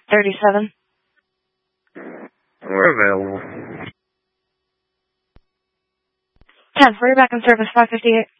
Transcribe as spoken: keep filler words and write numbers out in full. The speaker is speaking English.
thirty-seven. We're available. ten, we're back in service, five fifty-eight.